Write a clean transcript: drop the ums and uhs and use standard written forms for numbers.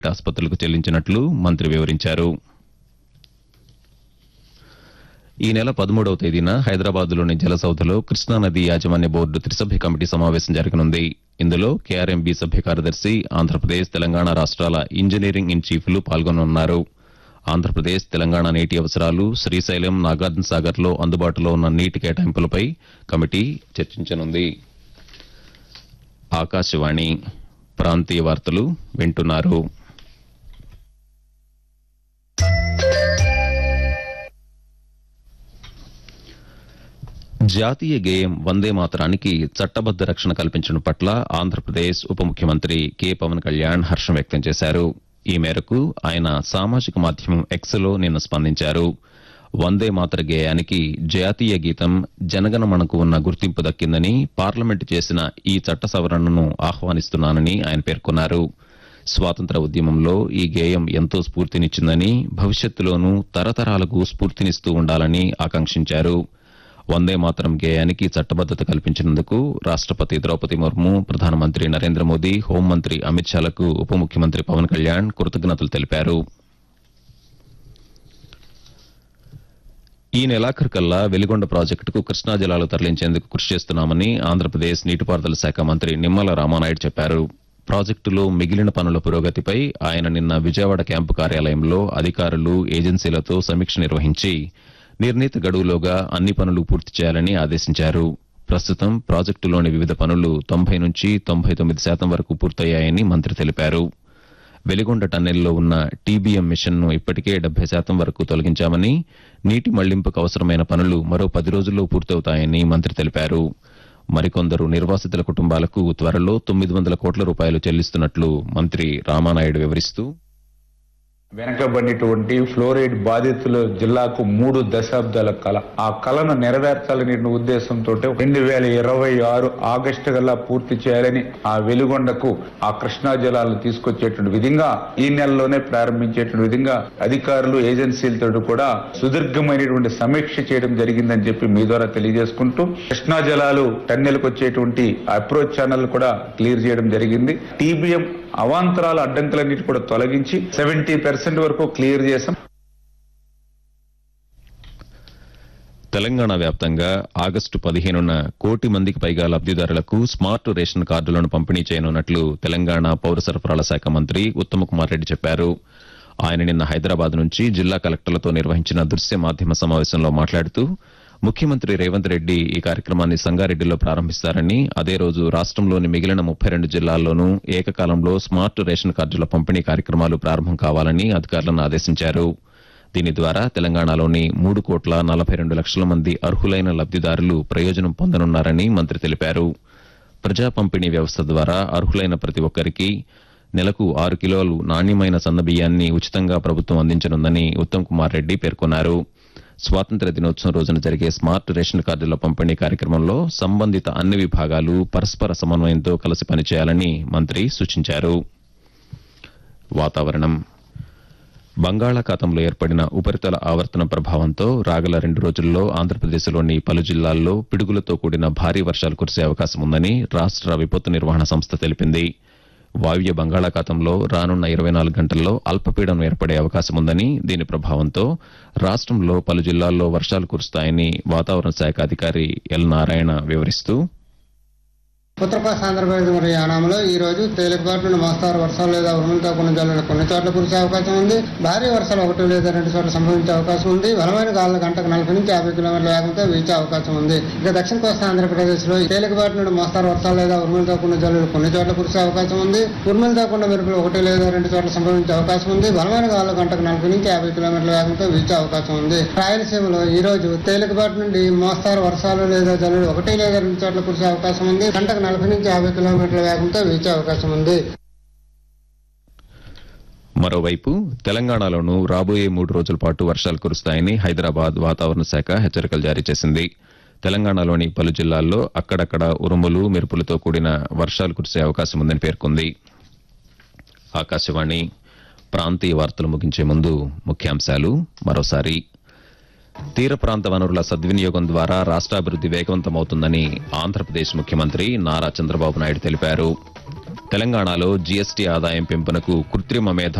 ఆసుపత్రులకు చెల్లించినట్లు మంత్రి వివరించారు. ఈ నెల 13వ తేదీన హైదరాబాద్లోని జలసౌధలో కృష్ణానది యాజమాన్య బోర్డు త్రిసభ్య కమిటీ సమావేశం జరగనుంది. ఇందులో కేఆర్ఎంబీ సభ్య కార్యదర్శి, ఆంధ్రప్రదేశ్, తెలంగాణ రాష్ట్రాల ఇంజనీరింగ్ ఇన్ చీఫ్లు పాల్గొనున్నారు. ఆంధ్రప్రదేశ్, తెలంగాణ నీటి అవసరాలు, శ్రీశైలం, నాగార్జున సాగర్లో అందుబాటులో ఉన్న నీటి కేటాయింపులపై కమిటీ చర్చించనుంది. ఆకాశవాణి ప్రాంతీయ వార్తలు వింటున్నారు. జాతీయ గేయం వందే మాతరానికి చట్టబద్ద రక్షణ కల్పించడం పట్ల ఆంధ్రప్రదేశ్ ఉప ముఖ్యమంత్రి కె పవన్ కళ్యాణ్ హర్షం వ్యక్తం చేశారు. ఈ మేరకు ఆయన సామాజిక మాధ్యమం ఎక్స్లో నిన్న స్పందించారు. వందే మాతర గేయానికి జాతీయ గీతం జనగణమనకు ఉన్న గుర్తింపు దక్కిందని, పార్లమెంటు చేసిన ఈ చట్ట సవరణను ఆహ్వానిస్తున్నానని ఆయన పేర్కొన్నారు. స్వాతంత్ర ఉద్యమంలో ఈ గేయం ఎంతో స్ఫూర్తినిచ్చిందని, భవిష్యత్తులోనూ తరతరాలకు స్ఫూర్తినిస్తూ ఉండాలని ఆకాంక్షించారు. వందే మాతరం గేయానికి చట్టబద్దత కల్పించినందుకు రాష్టపతి ద్రౌపది ముర్ము, ప్రధానమంత్రి నరేంద్ర మోదీ, హోంమంత్రి అమిత్ షాలకు ఉప ముఖ్యమంత్రి పవన్ కళ్యాణ్ కృతజ్ఞతలు తెలిపారు. ఈ నెలాఖరుకల్లా వెలిగొండ ప్రాజెక్టుకు కృష్ణా జలాలు తరలించేందుకు కృషి చేస్తున్నామని ఆంధ్రప్రదేశ్ నీటిపారుదల శాఖ మంత్రి నిమ్మల రామానాయుడు చెప్పారు. ప్రాజెక్టులో మిగిలిన పనుల పురోగతిపై ఆయన నిన్న విజయవాడ క్యాంపు కార్యాలయంలో అధికారులు, ఏజెన్సీలతో సమీక్ష నిర్వహించి నిర్ణీత గడువులోగా అన్ని పనులు పూర్తి చేయాలని ఆదేశించారు. ప్రస్తుతం ప్రాజెక్టులోని వివిధ పనులు 90 నుంచి 99% వరకు పూర్తయ్యాయని మంత్రి తెలిపారు. వెలిగొండ టన్నెల్లో ఉన్న టీబీఎం మిషన్ను ఇప్పటికే 70% వరకు తొలగించామని, నీటి మళ్లింపుకు అవసరమైన పనులు మరో 10 రోజుల్లో పూర్తవుతాయని మంత్రి తెలిపారు. మరికొందరు నిర్వాసితుల కుటుంబాలకు త్వరలో 900 కోట్ల రూపాయలు చెల్లిస్తున్నట్లు మంత్రి రామానాయుడు వివరిస్తూ, వెనకబడినటువంటి ఫ్లోరైడ్ బాధితుల జిల్లాకు 3 దశాబ్దాల కళ, ఆ కళను నెరవేర్చాలనే ఉద్దేశంతో 2026 ఆగస్టు గల్లా పూర్తి చేయాలని, ఆ వెలుగొండకు ఆ కృష్ణా జలాలను తీసుకొచ్చేటువంటి విధంగా ఈ నెలలోనే ప్రారంభించేటువంటి విధంగా అధికారులు, ఏజెన్సీలతో కూడా సుదీర్ఘమైనటువంటి సమీక్ష చేయడం జరిగిందని చెప్పి మీ ద్వారా తెలియజేసుకుంటూ, కృష్ణా జలాలు టన్నెల్కి వచ్చేటువంటి అప్రోచ్ ఛానల్ కూడా క్లియర్ చేయడం జరిగింది. టీబీఎం అవాంతరాల అడ్డంకులన్నిటి కూడా తొలగించి 70% వరకు క్లియర్ చేశాం. తెలంగాణ వ్యాప్తంగా ఆగస్టు 15న 1 కోటి మందికి పైగా లబ్దిదారులకు స్మార్ట్ రేషన్ కార్డులను పంపిణీ చేయనున్నట్లు తెలంగాణ పౌర సరఫరాల శాఖ మంత్రి ఉత్తమ్ కుమార్ రెడ్డి చెప్పారు. ఆయన నిన్న హైదరాబాద్ నుంచి జిల్లా కలెక్టర్లతో నిర్వహించిన దృశ్య మాధ్యమ సమావేశంలో మాట్లాడుతూ, ముఖ్యమంత్రి రేవంత్ రెడ్డి ఈ కార్యక్రమాన్ని సంగారెడ్డిలో ప్రారంభిస్తారని, అదే రోజు రాష్టంలోని మిగిలిన 32 జిల్లాల్లోనూ ఏకకాలంలో స్మార్ట్ రేషన్ కార్డుల పంపిణీ కార్యక్రమాలు ప్రారంభం కావాలని అధికారులను ఆదేశించారు. దీని ద్వారా తెలంగాణలోని 3,42,00,000 మంది అర్హులైన లబ్దిదారులు ప్రయోజనం పొందనున్నారని మంత్రి తెలిపారు. ప్రజా పంపిణీ వ్యవస్థ ద్వారా అర్హులైన ప్రతి ఒక్కరికి నెలకు 6 కిలోలు నాణ్యమైన సన్నబియ్యాన్ని ఉచితంగా ప్రభుత్వం అందించనుందని ఉత్తమ్ కుమార్ రెడ్డి పేర్కొన్నారు. స్వాతంత్ర్య దినోత్సవం రోజున జరిగే స్మార్ట్ రేషన్ కార్డుల పంపిణీ కార్యక్రమంలో సంబంధిత అన్ని విభాగాలు పరస్పర సమన్వయంతో కలిసి పనిచేయాలని మంత్రి సూచించారు. వాతావరణం. బంగాళాఖాతంలో ఏర్పడిన ఉపరితల ఆవర్తన ప్రభావంతో రాగల 2 రోజుల్లో ఆంధ్రప్రదేశ్లోని పలు జిల్లాల్లో పిడుగులతో కూడిన భారీ వర్షాలు కురిసే అవకాశం ఉందని రాష్ట విపత్తు నిర్వహణ సంస్థ తెలిపింది. వాయువ్య బంగాళాఖాతంలో రానున్న 24 గంటల్లో అల్పపీడనం ఏర్పడే అవకాశం ఉందని, దీని ప్రభావంతో రాష్టంలో పలు జిల్లాల్లో వర్షాలు కురుస్తాయని వాతావరణ శాఖ అధికారి ఎల్ నారాయణ వివరిస్తూ, ఉత్తర కోస్తా ఆంధ్రప్రదేశ్ మరియు యానాంలో ఈ రోజు తేలికపాటి నుండి మోస్తారు వర్షాలు లేదా ఉరుములతో కూడిన జల్లులు కొన్ని చోట్ల కురిసే అవకాశం ఉంది. భారీ వర్షాలు 1 లేదా 2 చోట్ల సంభవించే అవకాశం ఉంది. బలమైన గాలులు గంటకు 40 నుంచి 50 కిలోమీటర్ల వేగంతో వీచే అవకాశం ఉంది. ఇక దక్షిణ కోస్తా ఆంధ్రప్రదేశ్ లో తేలికపాటి నుండి మోస్తారు వర్షాలు లేదా ఉరుములతో కూడిన జల్లులు కొన్ని చోట్ల కురిసే అవకాశం ఉంది. ఉరుములతో కూడిన మెరుపులు 1 లేదా 2 చోట్ల సంభవించే అవకాశం ఉంది. బలమైన గాలులు గంటకు 40 నుంచి 50 కిలోమీటర్ల వేగంతో వీచే అవకాశం ఉంది. రాయలసీమలో ఈ రోజు తేలికపాటి నుండి మోస్తారు వర్షాలు లేదా జల్లులు 1 లేదా 2 చోట్ల కురిసే అవకాశం ఉంది. గంటకు 40 నుంచి 50 కిలోమీటర్ల వేగంతో వీచే అవకాశం ఉంది. మరోవైపు తెలంగాణలోనూ రాబోయే 3 రోజుల పాటు వర్షాలు కురుస్తాయని హైదరాబాద్ వాతావరణ శాఖ హెచ్చరికలు జారీ చేసింది. తెలంగాణలోని పలు జిల్లాల్లో అక్కడక్కడ ఉరుములు, మెరుపులతో కూడిన వర్షాలు కురిసే అవకాశం ఉందని పేర్కొంది. ఆకాశవాణి ప్రాంతీయ వార్తలు ముగించే ముందు ముఖ్యాంశాలు మరోసారి. తీర ప్రాంత వనరుల సద్వినియోగం ద్వారా రాష్ట్రాభివృద్ది వేగవంతమవుతుందని ఆంధ్రప్రదేశ్ ముఖ్యమంత్రి నారా చంద్రబాబు నాయుడు తెలిపారు. తెలంగాణలో జీఎస్టీ ఆదాయం పెంపునకు కృత్రిమ మేధ